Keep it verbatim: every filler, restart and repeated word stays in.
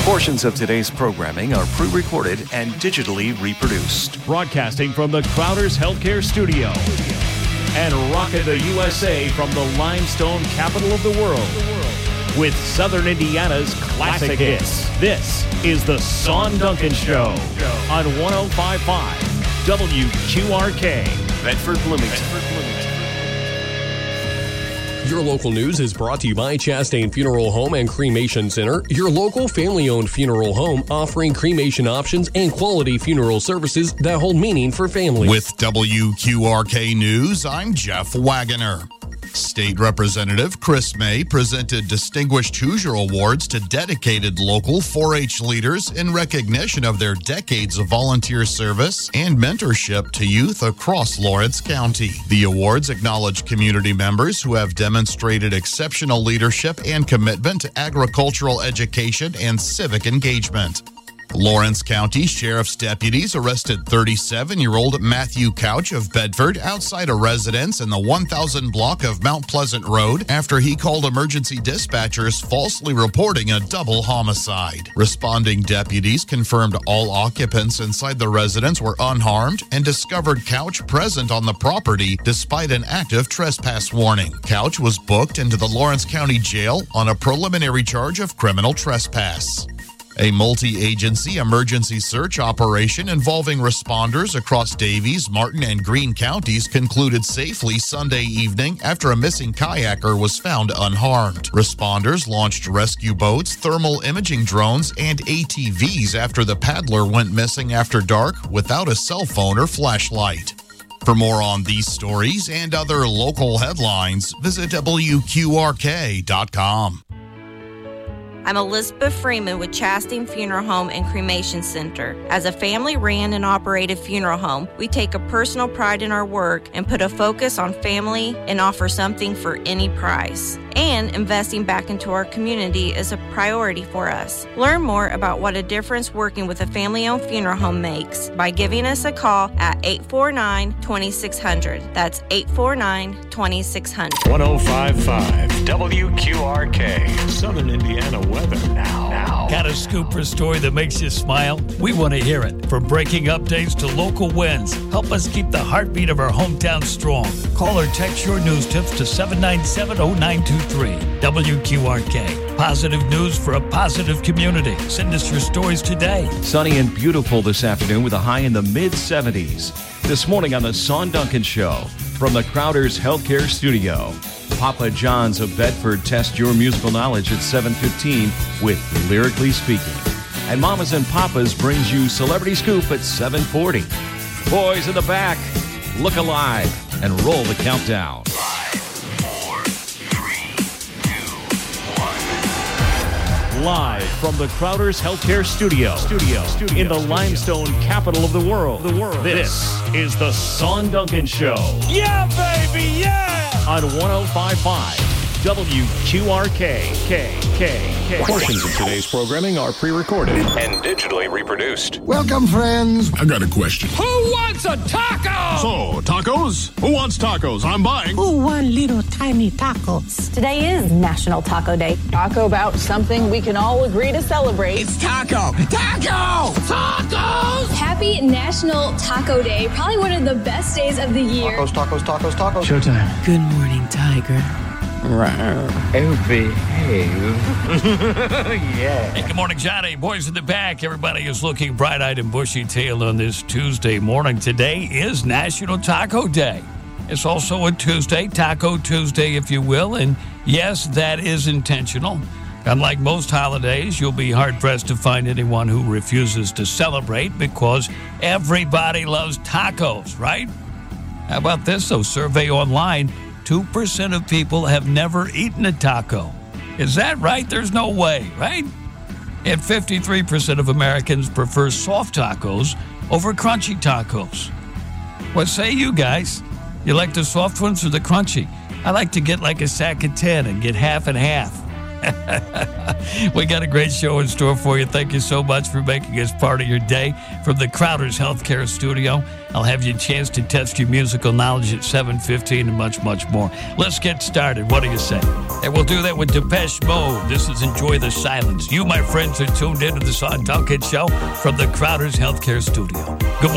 Portions of today's programming are pre-recorded and digitally reproduced. Broadcasting from the Crowder's Healthcare Studio and rocking the U S A from the limestone capital of the world with Southern Indiana's classic hits. This is the Son Duncan Show on one oh five point five W Q R K, Bedford, Bloomington. Your local news is brought to you by Chastain Funeral Home and Cremation Center, your local family-owned funeral home offering cremation options and quality funeral services that hold meaning for families. With W Q R K News, I'm Jeff Wagoner. State Representative Chris May presented Distinguished Hoosier Awards to dedicated local four H leaders in recognition of their decades of volunteer service and mentorship to youth across Lawrence County. The awards acknowledge community members who have demonstrated exceptional leadership and commitment to agricultural education and civic engagement. Lawrence County Sheriff's deputies arrested thirty-seven-year-old Matthew Couch of Bedford outside a residence in the one thousand block of Mount Pleasant Road after he called emergency dispatchers falsely reporting a double homicide. Responding deputies confirmed all occupants inside the residence were unharmed and discovered Couch present on the property despite an active trespass warning. Couch was booked into the Lawrence County Jail on a preliminary charge of criminal trespass. A multi-agency emergency search operation involving responders across Davies, Martin, and Greene counties concluded safely Sunday evening after a missing kayaker was found unharmed. Responders launched rescue boats, thermal imaging drones, and A T Vs after the paddler went missing after dark without a cell phone or flashlight. For more on these stories and other local headlines, visit W Q R K dot com. I'm Elizabeth Freeman with Chastain Funeral Home and Cremation Center. As a family-ran and operated funeral home, we take a personal pride in our work and put a focus on family and offer something for any price. And investing back into our community is a priority for us. Learn more about what a difference working with a family-owned funeral home makes by giving us a call at eight four nine, two six zero zero. That's eight four nine, two six zero zero. one oh five point five W Q R K, Southern Indiana weather now. now. Got a scoop or story that makes you smile? We want to hear it. From breaking updates to local wins, help us keep the heartbeat of our hometown strong. Call or text your news tips to seven nine seven, oh nine two three. W Q R K. Positive news for a positive community. Send us your stories today. Sunny and beautiful this afternoon with a high in the mid seventies. This morning on the Son Duncan Show from the Crowder's Healthcare Studio. Papa John's of Bedford test your musical knowledge at seven fifteen with Lyrically Speaking. And Mamas and Papas brings you Celebrity Scoop at seven forty. Boys in the back, look alive and roll the countdown. Five, four, three, two, one. Live from the Crowder's Healthcare Studio, Studio, Studio in the Studio. limestone capital of the world. The world. This is the Son Duncan Show. Yeah, baby, yeah! On one oh five point five W Q R K. K, K, K. Portions of today's programming are pre-recorded and digitally reproduced. Welcome, friends. I got a question. Who wants a taco? So, tacos? Who wants tacos? I'm buying. Who want little tiny tacos? Today is National Taco Day. Taco about something we can all agree to celebrate. It's taco. Taco! Tacos! Happy National Taco Day. Probably one of the best days of the year. Tacos, tacos, tacos, tacos. Showtime. Good morning, Tiger. Oh, behave. Yeah. Hey, good morning, Johnny. Boys in the back. Everybody is looking bright-eyed and bushy-tailed on this Tuesday morning. Today is National Taco Day. It's also a Tuesday, Taco Tuesday, if you will. And yes, that is intentional. Unlike most holidays, you'll be hard-pressed to find anyone who refuses to celebrate because everybody loves tacos, right? How about this, though? Survey online, two percent of people have never eaten a taco. Is that right? There's no way, right? And fifty-three percent of Americans prefer soft tacos over crunchy tacos. What say you guys? You like the soft ones or the crunchy? I like to get like a sack of ten and get half and half. We got a great show in store for you. Thank you so much for making us part of your day. From the Crowder's Healthcare Studio, I'll have you a chance to test your musical knowledge at seven fifteen and much, much more. Let's get started. What do you say? And we'll do that with Depeche Mode. This is Enjoy the Silence. You, my friends, are tuned into the Son Duncan Show from the Crowder's Healthcare Studio. Good morning.